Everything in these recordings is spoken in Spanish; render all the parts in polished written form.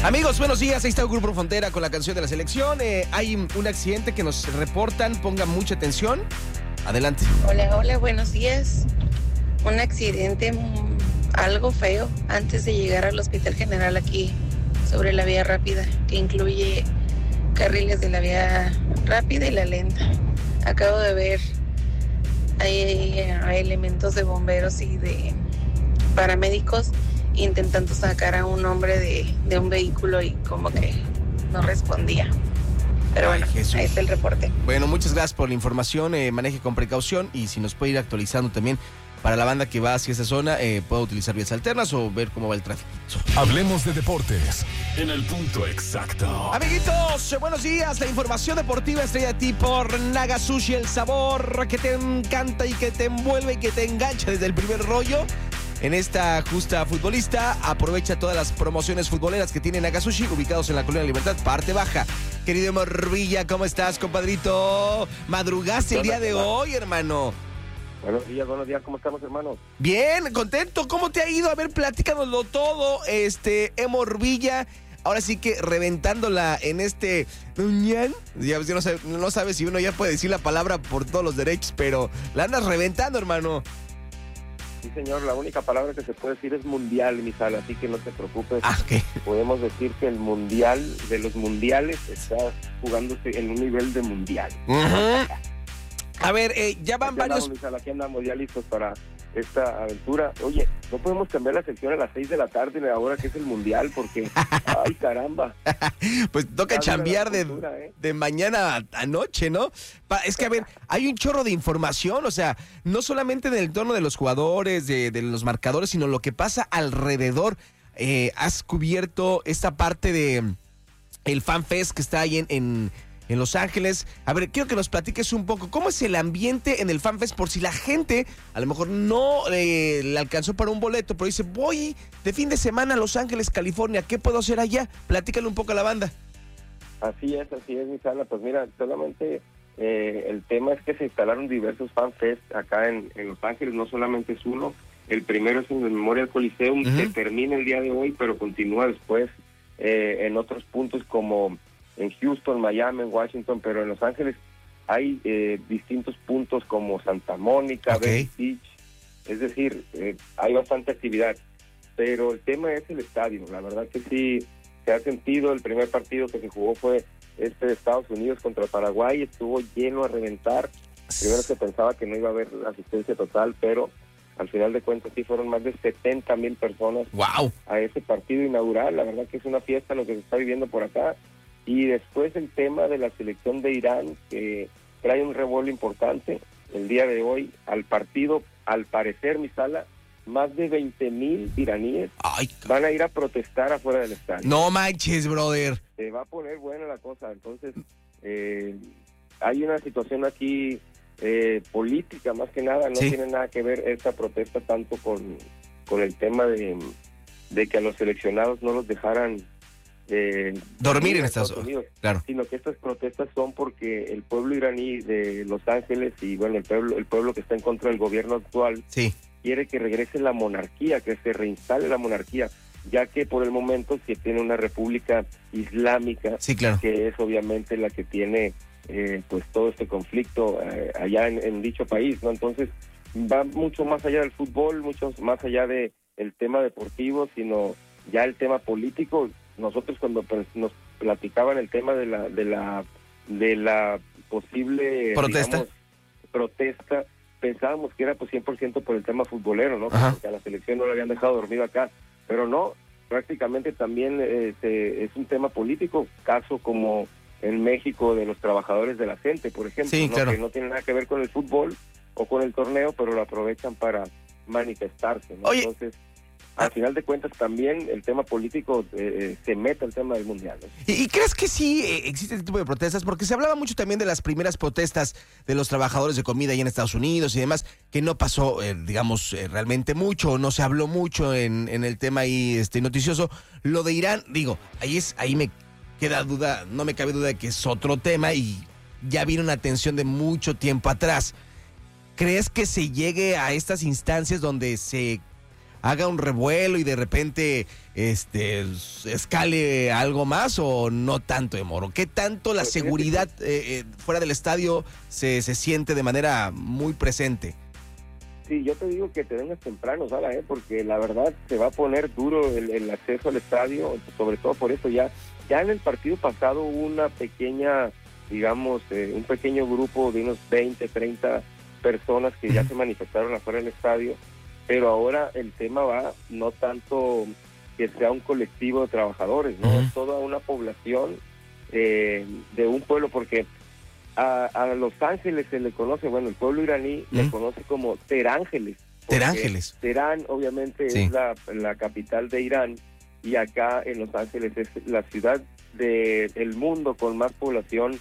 Amigos, buenos días. Ahí está el Grupo Frontera con la canción de la selección. Hay un accidente que nos reportan. Pongan mucha atención. Adelante. Hola, buenos días. Un accidente algo feo antes de llegar al Hospital General aquí sobre la vía rápida, que incluye carriles de la vía rápida y la lenta. Acabo de ver, hay elementos de bomberos y de paramédicos intentando sacar a un hombre de un vehículo y como que no respondía. Pero bueno, Jesús. Ahí está el reporte. Bueno, muchas gracias por la información. Maneje con precaución y si nos puede ir actualizando también para la banda que va hacia esa zona, puede utilizar vías alternas o ver cómo va el tráfico. Hablemos de deportes en el punto exacto. Amiguitos, buenos días. La información deportiva estrella a ti por Naga Sushi, el sabor que te encanta y que te envuelve y que te engancha desde el primer rollo. En esta justa futbolista, aprovecha todas las promociones futboleras que tiene Naga Sushi, ubicados en la Colonia Libertad, parte baja. Querido Morbilla, ¿cómo estás, compadrito? ¿Madrugaste el día de hoy, hermano? Buenos días, ¿cómo estamos, hermanos? Bien, contento. ¿Cómo te ha ido? A ver, platícanoslo todo, Morbilla. Ahora sí que reventándola en este Uñán. Ya no sabes si uno ya puede decir la palabra por todos los derechos, pero la andas reventando, hermano. Sí, señor, la única palabra que se puede decir es mundial, mi sala, así que no te preocupes. Okay. Podemos decir que el mundial de los mundiales está jugándose en un nivel de mundial. Uh-huh. A ver, ya van varios... Aquí andamos ya listos para esta aventura. Oye, no podemos cambiar la sección a las 6 de la tarde ahora que es el mundial, porque... ¡ay, caramba! Pues toca chambear de mañana a noche, ¿no? Es que, a ver, hay un chorro de información, o sea, no solamente en el entorno de los jugadores, de los marcadores, sino lo que pasa alrededor. Has cubierto esta parte de el Fan Fest que está ahí en Los Ángeles. A ver, quiero que nos platiques un poco cómo es el ambiente en el Fan Fest, por si la gente a lo mejor no le alcanzó para un boleto, pero dice, voy de fin de semana a Los Ángeles, California, ¿qué puedo hacer allá? Platícale un poco a la banda. Así es, mi sala. Pues mira, solamente el tema es que se instalaron diversos Fan Fest acá en Los Ángeles, no solamente es uno. El primero es en el Memorial Coliseum, que termina el día de hoy, pero continúa después en otros puntos como en Houston, Miami, en Washington, pero en Los Ángeles hay distintos puntos como Santa Mónica, Venice Beach, es decir, hay bastante actividad, pero el tema es el estadio. La verdad que sí se ha sentido. El primer partido que se jugó fue de Estados Unidos contra Paraguay, estuvo lleno a reventar. Primero se pensaba que no iba a haber asistencia total, pero al final de cuentas sí fueron más de 70,000 personas. ¡Wow! A ese partido inaugural. La verdad que es una fiesta lo que se está viviendo por acá. Y después el tema de la selección de Irán, que trae un revuelo importante el día de hoy al partido. Al parecer, mi sala, más de 20,000 iraníes van a ir a protestar afuera del estadio. No manches, brother. Se va a poner buena la cosa. Entonces, hay una situación aquí política, más que nada. No tiene nada que ver esta protesta tanto con el tema de que a los seleccionados no los dejaran dormir en Estados Unidos, claro. Sino que estas protestas son porque el pueblo iraní de Los Ángeles y bueno, el pueblo que está en contra del gobierno actual quiere que regrese la monarquía, que se reinstale la monarquía, ya que por el momento se tiene una república islámica, que es obviamente la que tiene pues todo este conflicto allá en dicho país, ¿no? Entonces va mucho más allá del fútbol, mucho más allá de el tema deportivo, sino ya el tema político. Nosotros cuando nos platicaban el tema de la posible protesta, pensábamos que era pues 100% por el tema futbolero, ¿no? Porque a la selección no le habían dejado dormido acá, pero no, prácticamente también es un tema político, caso como en México de los trabajadores de la gente, por ejemplo, ¿no? Que no tiene nada que ver con el fútbol o con el torneo, pero lo aprovechan para manifestarse, ¿no? Entonces, al final de cuentas también el tema político se mete al tema del mundial, ¿no? ¿Y crees que sí existe este tipo de protestas? Porque se hablaba mucho también de las primeras protestas de los trabajadores de comida ahí en Estados Unidos y demás, que no pasó, realmente mucho, no se habló mucho en el tema ahí noticioso. Lo de Irán, digo, ahí me queda duda, no me cabe duda de que es otro tema y ya viene una tensión de mucho tiempo atrás. ¿Crees que se llegue a estas instancias donde se haga un revuelo y de repente escale algo más o no tanto, Moro? ¿Qué tanto la seguridad fuera del estadio se siente de manera muy presente? Sí, yo te digo que te vengas temprano, Sala, porque la verdad se va a poner duro el acceso al estadio, sobre todo por eso ya en el partido pasado hubo una pequeña, digamos, un pequeño grupo de unos 20, 30 personas que ya se manifestaron afuera del estadio, pero ahora el tema va no tanto que sea un colectivo de trabajadores, ¿no? Es toda una población de un pueblo, porque a Los Ángeles se le conoce, bueno, el pueblo iraní le conoce como Terángeles. Terángeles. Terán, obviamente, es la capital de Irán, y acá en Los Ángeles es la ciudad del mundo con más población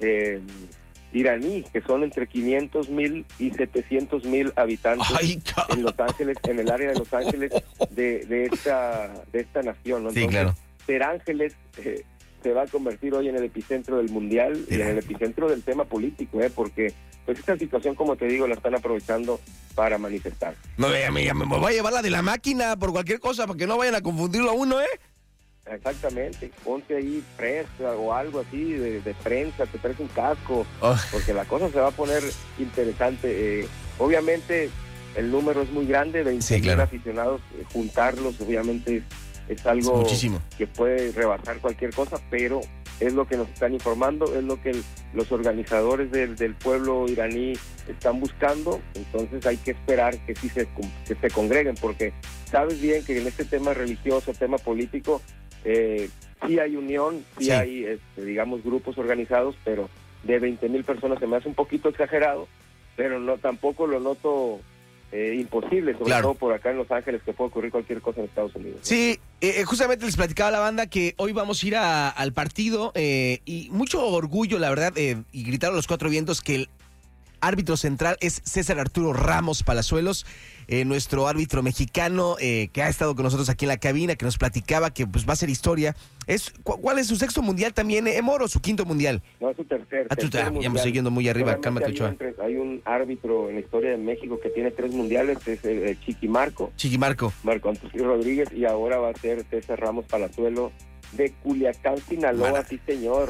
iraní, que son entre 500,000 y 700,000 habitantes. Ay, en Los Ángeles, en el área de Los Ángeles de esta nación, ¿no? Entonces, sí, claro. Terángeles se va a convertir hoy en el epicentro del mundial y en el epicentro del tema político, porque pues esta situación, como te digo, la están aprovechando para manifestar. No, me voy a llevar la de la máquina por cualquier cosa, para que no vayan a confundirlo a uno, Exactamente, ponte ahí prensa o algo así de prensa, te traes un casco, porque la cosa se va a poner interesante. Obviamente el número es muy grande, 20,000 aficionados, juntarlos obviamente es algo muchísimo, que puede rebasar cualquier cosa, pero es lo que nos están informando, es lo que los organizadores del pueblo iraní están buscando. Entonces hay que esperar que sí que se congreguen, porque sabes bien que en este tema religioso, tema político, sí hay unión, sí hay, digamos, grupos organizados, pero de 20,000 personas se me hace un poquito exagerado, pero no, tampoco lo noto imposible, sobre todo por acá en Los Ángeles, que puede ocurrir cualquier cosa en Estados Unidos, ¿no? Sí, justamente les platicaba a la banda que hoy vamos a ir al partido y mucho orgullo, la verdad, y gritar a los cuatro vientos que el árbitro central es César Arturo Ramos Palazuelos, nuestro árbitro mexicano que ha estado con nosotros aquí en la cabina, que nos platicaba que pues va a ser historia. ¿Cuál es su sexto mundial también, Moro, o su quinto mundial? No, es su tercer mundial. Ya me estoy yendo muy arriba, cálmate, Ochoa. Hay un árbitro en la historia de México que tiene 3 mundiales, es Chiquimarco. Marco Antonio Rodríguez, y ahora va a ser César Ramos Palazuelo de Culiacán, Sinaloa, sí señor.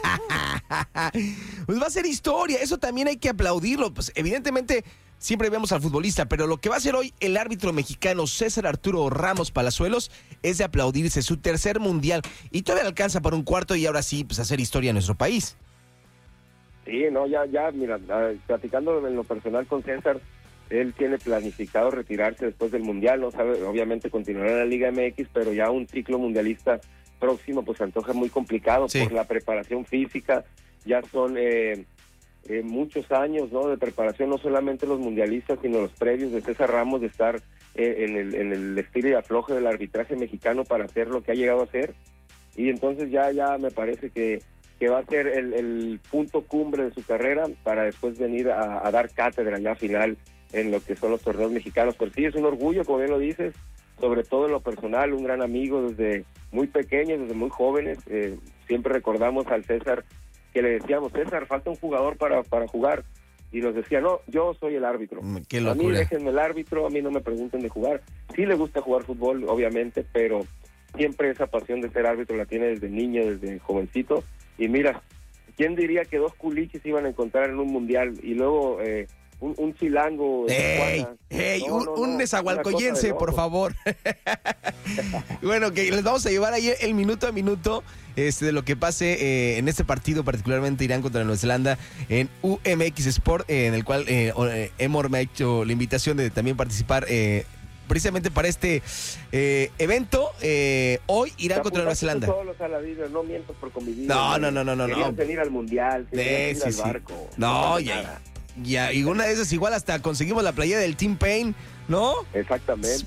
Pues va a ser historia, eso también hay que aplaudirlo. Pues evidentemente siempre vemos al futbolista, pero lo que va a hacer hoy el árbitro mexicano César Arturo Ramos Palazuelos es de aplaudirse, su tercer mundial, y todavía alcanza para un cuarto y ahora sí, pues hacer historia en nuestro país. Sí, no, ya, mira, platicando en lo personal con César, él tiene planificado retirarse después del mundial, no sabe, obviamente continuará en la Liga MX, pero ya un ciclo mundialista próximo pues se antoja muy complicado por la preparación física. Ya son muchos años, ¿no?, de preparación, no solamente los mundialistas, sino los previos de César Ramos, de estar en el estilo y afloje del arbitraje mexicano para hacer lo que ha llegado a hacer. Y entonces ya me parece que va a ser el punto cumbre de su carrera para después venir a dar cátedra ya final en lo que son los torneos mexicanos. Pero sí, es un orgullo, como bien lo dices, sobre todo en lo personal, un gran amigo desde muy pequeños, desde muy jóvenes. Siempre recordamos al César que le decíamos: César, falta un jugador para jugar, y nos decía: no, yo soy el árbitro. Qué locura. A mí déjenme el árbitro, a mí no me pregunten de jugar. Sí le gusta jugar fútbol, obviamente, pero siempre esa pasión de ser árbitro la tiene desde niño, desde jovencito. Y mira, ¿quién diría que 2 culichis iban a encontrar en un mundial? Y luego un chilango. Un nezahualcoyense, por favor. Bueno, que les vamos a llevar ahí el minuto a minuto de lo que pase en este partido, particularmente Irán contra Nueva Zelanda, en UMX Sport, en el cual Emor me ha hecho la invitación de también participar precisamente para este evento. Hoy Irán contra Nueva Zelanda. No mientas por convivir. No. Querían venir al mundial, querían ir al barco. No, ya, y una de esas igual hasta conseguimos la playera del Team Pain, ¿no? Exactamente.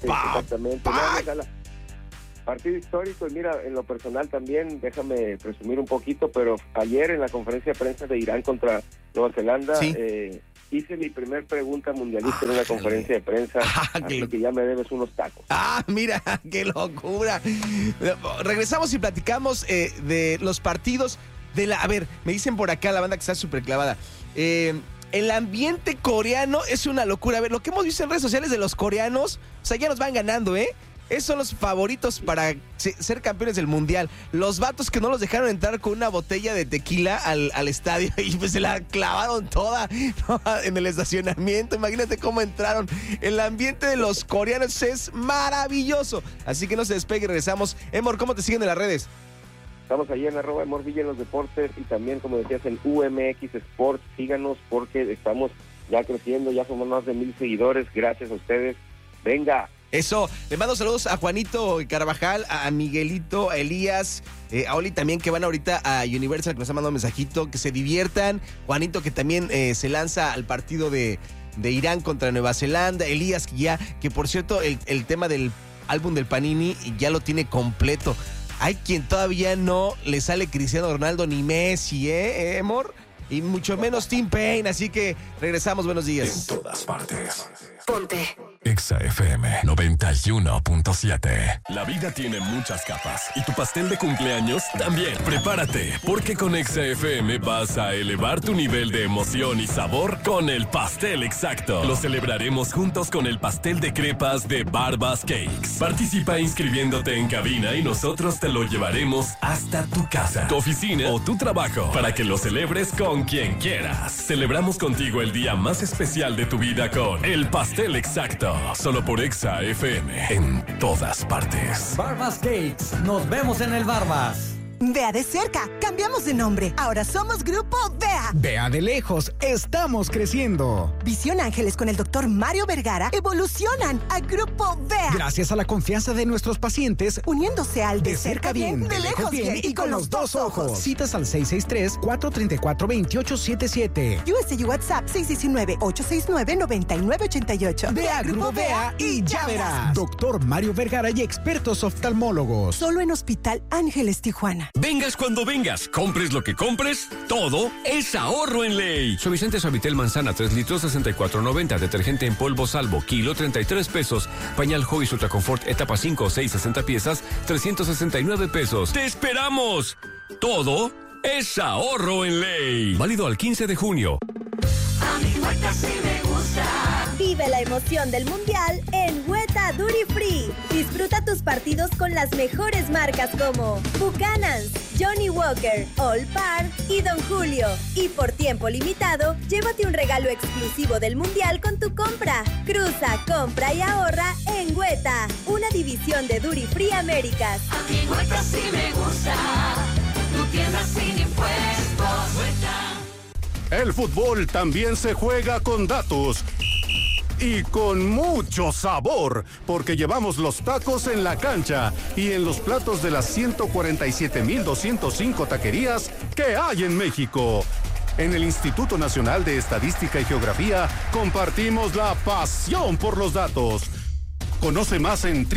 Partido histórico, y mira, en lo personal también, déjame presumir un poquito, pero ayer en la conferencia de prensa de Irán contra Nueva Zelanda, hice mi primer pregunta mundialista en una conferencia de prensa, así que ya me debes unos tacos. Mira, qué locura. Regresamos y platicamos de los partidos de la... A ver, me dicen por acá la banda que está súper clavada. el ambiente coreano es una locura. A ver, lo que hemos visto en redes sociales de los coreanos, o sea, ya nos van ganando, ¿eh? Esos son los favoritos para ser campeones del mundial. Los vatos que no los dejaron entrar con una botella de tequila al estadio y pues se la clavaron toda, ¿no? En el estacionamiento. Imagínate cómo entraron. El ambiente de los coreanos es maravilloso. Así que no se despegue, regresamos. Emor, ¿cómo te siguen en las redes? Estamos allí en @EmorVilla en los deportes y también, como decías, en UMX Sports. Síganos porque estamos ya creciendo, ya somos más de 1,000 seguidores. Gracias a ustedes. Venga. Eso, le mando saludos a Juanito Carvajal, a Miguelito, a Elías, a Oli también, que van ahorita a Universal, que nos han mandado un mensajito, que se diviertan. Juanito, que también se lanza al partido de Irán contra Nueva Zelanda. Elías, que por cierto, el tema del álbum del Panini ya lo tiene completo. Hay quien todavía no le sale Cristiano Ronaldo ni Messi, amor, y mucho menos Tim Payne, así que regresamos, buenos días. En todas partes. Ponte Exa FM 91.7. La vida tiene muchas capas y tu pastel de cumpleaños también. Prepárate, porque con Exa FM vas a elevar tu nivel de emoción y sabor con el pastel exacto. Lo celebraremos juntos con el pastel de crepas de Barbas Cakes. Participa inscribiéndote en cabina y nosotros te lo llevaremos hasta tu casa, tu oficina o tu trabajo para que lo celebres con quien quieras. Celebramos contigo el día más especial de tu vida con el pastel exacto. Solo por Exa FM. En todas partes. Barbas Cakes. Nos vemos en el Barbas. Vea de cerca, cambiamos de nombre. Ahora somos Grupo Vea. Vea de lejos, estamos creciendo. Visión Ángeles con el Dr. Mario Vergara evolucionan a Grupo Vea. Gracias a la confianza de nuestros pacientes, uniéndose al de cerca bien, de lejos bien y con los dos ojos. Citas al 663-434-2877. USA y WhatsApp 619-869-9988. Vea Grupo Vea y ya verás. Dr. Mario Vergara y expertos oftalmólogos. Solo en Hospital Ángeles, Tijuana. Vengas cuando vengas, compres lo que compres, todo es ahorro en ley. Suavizante Suavitel Manzana 3 litros 64.90, detergente en polvo Salvo, kilo 33 pesos, pañal Joyce Ultra Confort etapa 5 o 6 60 piezas 369 pesos. ¡Te esperamos! Todo es ahorro en ley. Válido al 15 de junio. A mi Hueta sí me gusta. Vive la emoción del Mundial en Hueta Duty Free. Disfruta tus partidos con las mejores marcas como Buchanan's, Johnny Walker, All Par y Don Julio. Y por tiempo limitado, llévate un regalo exclusivo del Mundial con tu compra. Cruza, compra y ahorra en Hueta, una división de Duty Free Américas. A mi Hueta sí me gusta. Tu tienda sin impuestos. Hueta. El fútbol también se juega con datos y con mucho sabor, porque llevamos los tacos en la cancha y en los platos de las 147,205 taquerías que hay en México. En el Instituto Nacional de Estadística y Geografía compartimos la pasión por los datos. Conoce más en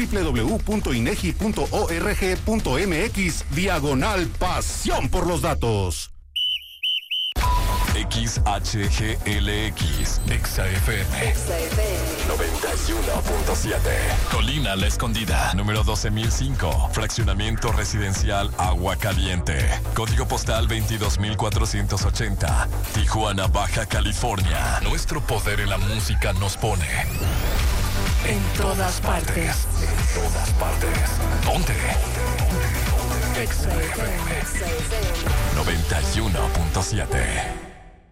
www.inegi.org.mx/pasión por los datos. XHGLX, Exa FM 91.7. Colina La Escondida, número 12,005. Fraccionamiento residencial Agua Caliente. Código postal 22,480. Tijuana, Baja California. Nuestro poder en la música nos pone en todas partes. En todas partes. ¿Dónde? Exa FM 91.7.